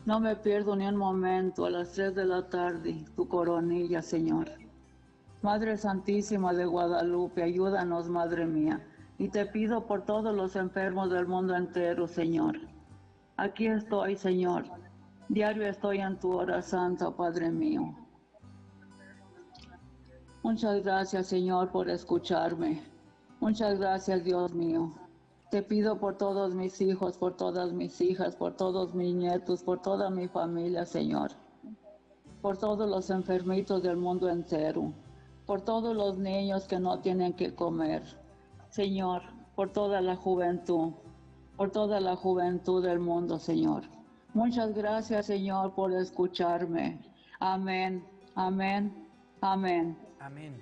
No me pierdo ni un momento a las 3 de la tarde, tu coronilla, Señor. Madre Santísima de Guadalupe, ayúdanos, Madre mía, y te pido por todos los enfermos del mundo entero, Señor. Aquí estoy, Señor. Diario estoy en tu hora santa, Padre mío. Muchas gracias, Señor, por escucharme. Muchas gracias, Dios mío. Te pido por todos mis hijos, por todas mis hijas, por todos mis nietos, por toda mi familia, Señor. Por todos los enfermitos del mundo entero. Por todos los niños que no tienen que comer. Señor, por toda la juventud. Por toda la juventud del mundo, Señor. Muchas gracias, Señor, por escucharme. Amén, amén, amén. Amén.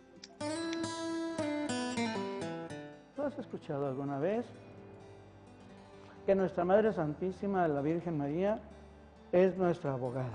¿Tú has escuchado alguna vez que nuestra Madre Santísima, la Virgen María, es nuestra abogada?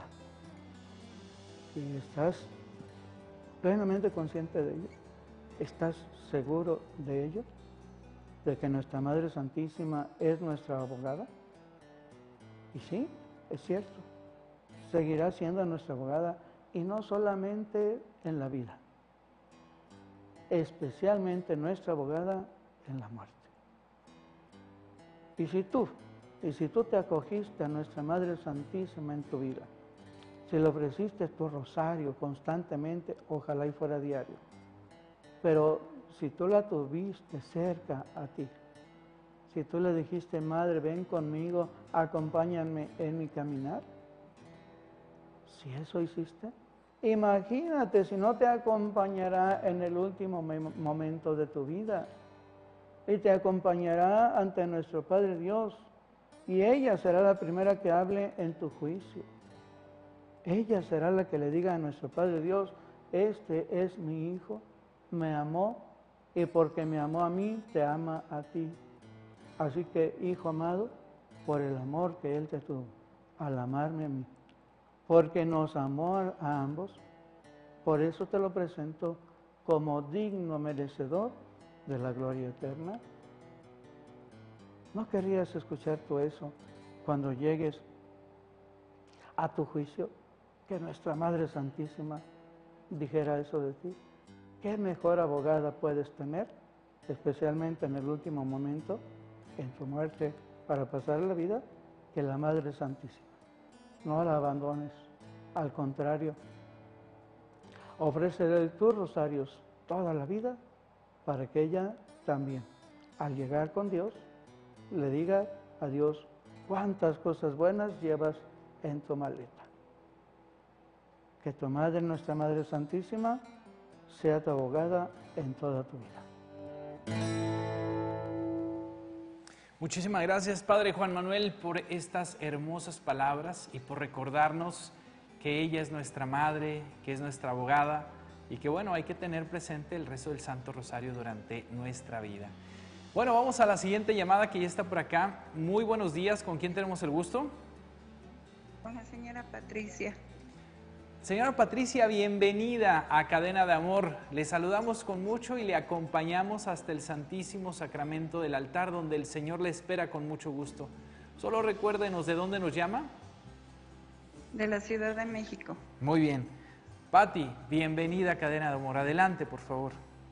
¿Y estás plenamente consciente de ello? ¿Estás seguro de ello? ¿De que nuestra Madre Santísima es nuestra abogada? Y sí, es cierto, seguirá siendo nuestra abogada, y no solamente en la vida, especialmente nuestra abogada en la muerte. Y si tú te acogiste a nuestra Madre Santísima en tu vida, si le ofreciste tu rosario constantemente, ojalá y fuera diario, pero si tú la tuviste cerca a ti, si tú le dijiste, Madre, ven conmigo, acompáñame en mi caminar, si eso hiciste, imagínate si no te acompañará en el último momento de tu vida, y te acompañará ante nuestro Padre Dios, y ella será la primera que hable en tu juicio. Ella será la que le diga a nuestro Padre Dios, este es mi Hijo, me amó, y porque me amó a mí, te ama a ti. Así que, Hijo amado, por el amor que Él te tuvo, al amarme a mí, porque nos amó a ambos, por eso te lo presento como digno merecedor de la gloria eterna. ¿No querrías escuchar tú eso cuando llegues a tu juicio? Que nuestra Madre Santísima dijera eso de ti. ¿Qué mejor abogada puedes tener, especialmente en el último momento, en tu muerte, para pasar la vida, que la Madre Santísima? No la abandones, al contrario, ofrécele tus rosarios toda la vida para que ella también, al llegar con Dios, le diga a Dios cuántas cosas buenas llevas en tu maleta. Que tu Madre, nuestra Madre Santísima, sea tu abogada en toda tu vida. Muchísimas gracias, Padre Juan Manuel, por estas hermosas palabras y por recordarnos que ella es nuestra Madre, que es nuestra abogada y que, bueno, hay que tener presente el rezo del Santo Rosario durante nuestra vida. Bueno, vamos a la siguiente llamada que ya está por acá. Muy buenos días, ¿con quién tenemos el gusto? Con la señora Patricia. Señora Patricia, bienvenida a Cadena de Amor. Le saludamos con mucho y le acompañamos hasta el Santísimo Sacramento del altar, donde el Señor le espera con mucho gusto. Solo recuérdenos de dónde nos llama. De la Ciudad de México. Muy bien. Pati, bienvenida a Cadena de Amor. Adelante, por favor.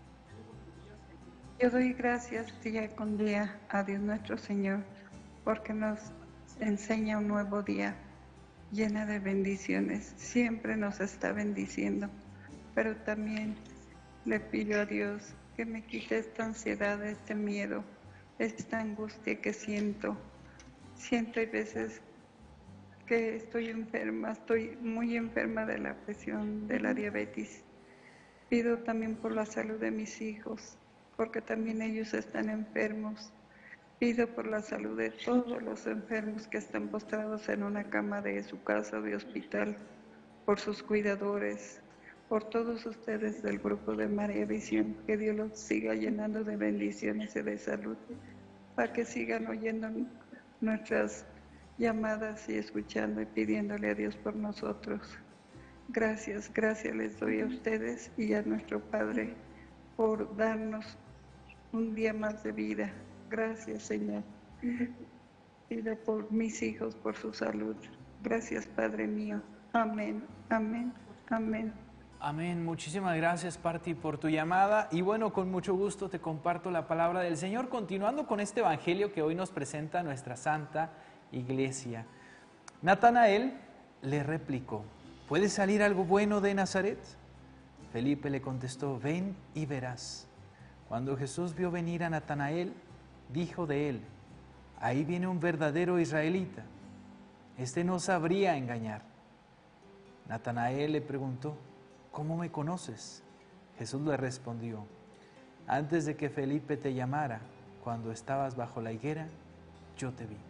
Yo doy gracias día con día a Dios nuestro Señor, porque nos enseña un nuevo día llena de bendiciones. Siempre nos está bendiciendo, pero también le pido a Dios que me quite esta ansiedad, este miedo, esta angustia que siento. Siento hay veces que estoy enferma, estoy muy enferma de la presión, de la diabetes. Pido también por la salud de mis hijos, porque también ellos están enfermos. Pido por la salud de todos los enfermos que están postrados en una cama de su casa o de hospital, por sus cuidadores, por todos ustedes del grupo de María Visión, que Dios los siga llenando de bendiciones y de salud, para que sigan oyendo nuestras llamadas y escuchando y pidiéndole a Dios por nosotros. Gracias, gracias les doy a ustedes y a nuestro Padre por darnos un día más de vida. Gracias, Señor. Pido por mis hijos, por su salud. Gracias, Padre mío. Amén, amén, amén. Amén. Muchísimas gracias, Parti, por tu llamada. Y bueno, con mucho gusto te comparto la palabra del Señor, continuando con este evangelio que hoy nos presenta nuestra Santa Iglesia. Natanael le replicó: ¿puede salir algo bueno de Nazaret? Felipe le contestó: ven y verás. Cuando Jesús vio venir a Natanael, dijo de él: ahí viene un verdadero israelita. Este no sabría engañar. Natanael le preguntó: ¿cómo me conoces? Jesús le respondió: antes de que Felipe te llamara, cuando estabas bajo la higuera, yo te vi.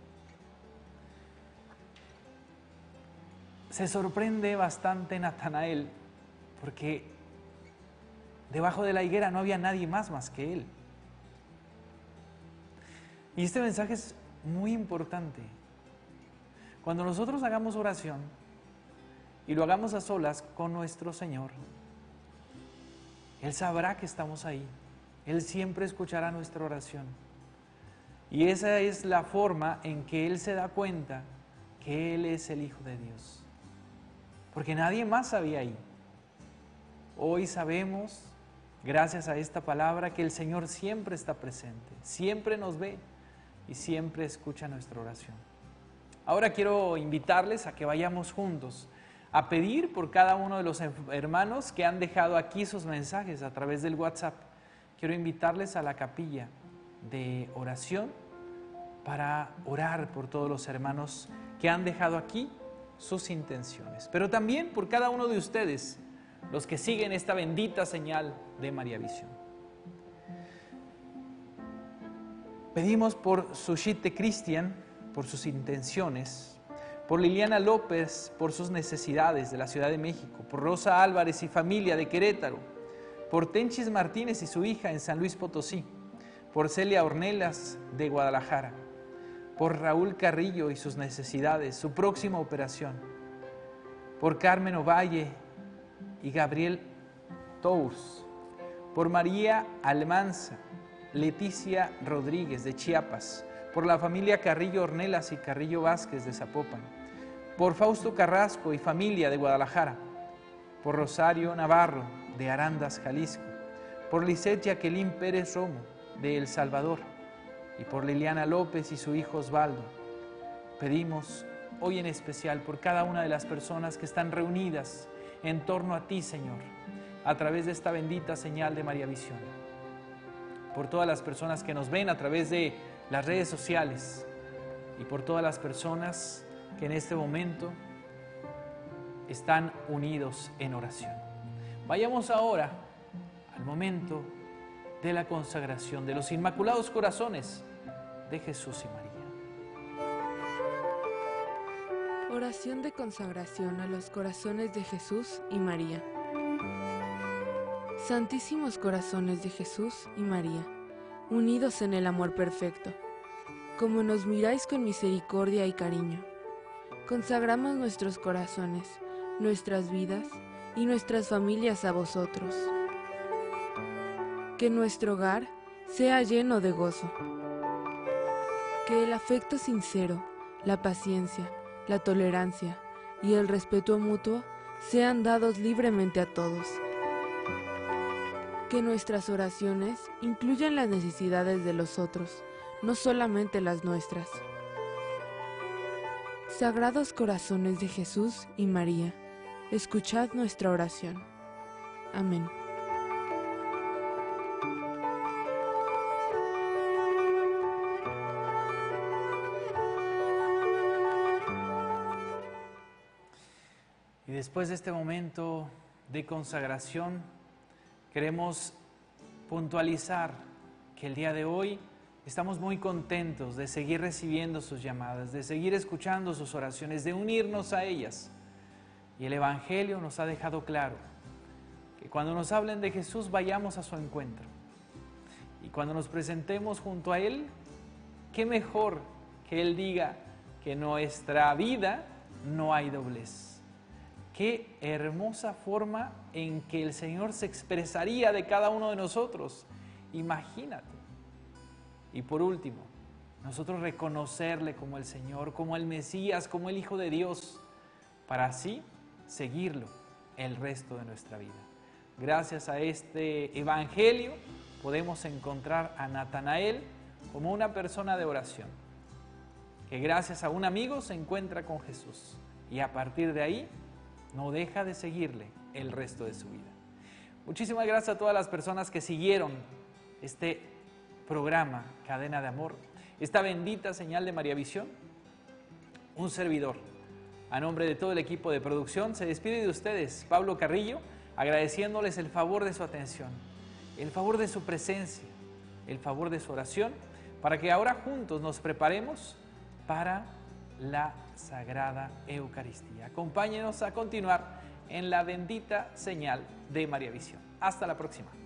Se sorprende bastante Natanael porque debajo de la higuera no había nadie más que él. Y este mensaje es muy importante. Cuando nosotros hagamos oración y lo hagamos a solas con nuestro Señor, Él sabrá que estamos ahí. Él siempre escuchará nuestra oración. Y esa es la forma en que Él se da cuenta que Él es el Hijo de Dios. Porque nadie más sabía ahí. Hoy sabemos, gracias a esta palabra, que el Señor siempre está presente, siempre nos ve y siempre escucha nuestra oración. Ahora quiero invitarles a que vayamos juntos a pedir por cada uno de los hermanos que han dejado aquí sus mensajes a través del WhatsApp. Quiero invitarles a la capilla de oración para orar por todos los hermanos que han dejado aquí sus intenciones, pero también por cada uno de ustedes, los que siguen esta bendita señal de María Visión. Pedimos por Sushite Cristian, por sus intenciones, por Liliana López, por sus necesidades de la Ciudad de México, por Rosa Álvarez y familia de Querétaro, por Tenchis Martínez y su hija en San Luis Potosí, por Celia Ornelas de Guadalajara, por Raúl Carrillo y sus necesidades, su próxima operación, por Carmen Ovalle y Gabriel Tours, por María Almanza, Leticia Rodríguez de Chiapas, por la familia Carrillo Ornelas y Carrillo Vázquez de Zapopan, por Fausto Carrasco y familia de Guadalajara, por Rosario Navarro de Arandas, Jalisco, por Lisette Jacqueline Pérez Romo de El Salvador y por Liliana López y su hijo Osvaldo. Pedimos hoy en especial por cada una de las personas que están reunidas en torno a ti, Señor, a través de esta bendita señal de María Visión. Por todas las personas que nos ven a través de las redes sociales y por todas las personas que en este momento están unidos en oración. Vayamos ahora al momento de la consagración de los Inmaculados Corazones de Jesús y María. Oración de consagración a los corazones de Jesús y María. Santísimos corazones de Jesús y María, unidos en el amor perfecto, como nos miráis con misericordia y cariño, consagramos nuestros corazones, nuestras vidas y nuestras familias a vosotros. Que nuestro hogar sea lleno de gozo. Que el afecto sincero, la paciencia, la tolerancia y el respeto mutuo sean dados libremente a todos. Que nuestras oraciones incluyan las necesidades de los otros, no solamente las nuestras. Sagrados corazones de Jesús y María, escuchad nuestra oración. Amén. Y después de este momento de consagración, queremos puntualizar que el día de hoy estamos muy contentos de seguir recibiendo sus llamadas, de seguir escuchando sus oraciones, de unirnos a ellas. Y el Evangelio nos ha dejado claro que cuando nos hablen de Jesús vayamos a su encuentro. Y cuando nos presentemos junto a Él, qué mejor que Él diga que en nuestra vida no hay doblez. Qué hermosa forma en que el Señor se expresaría de cada uno de nosotros. Imagínate. Y por último, nosotros reconocerle como el Señor, como el Mesías, como el Hijo de Dios, para así seguirlo el resto de nuestra vida. Gracias a este evangelio podemos encontrar a Natanael como una persona de oración, que gracias a un amigo se encuentra con Jesús y a partir de ahí no deja de seguirle el resto de su vida. Muchísimas gracias a todas las personas que siguieron este programa Cadena de Amor, esta bendita señal de María Visión. Un servidor, a nombre de todo el equipo de producción, se despide de ustedes, Pablo Carrillo, agradeciéndoles el favor de su atención, el favor de su presencia, el favor de su oración, para que ahora juntos nos preparemos para la Sagrada Eucaristía. Acompáñenos a continuar en la bendita señal de María Visión. Hasta la próxima.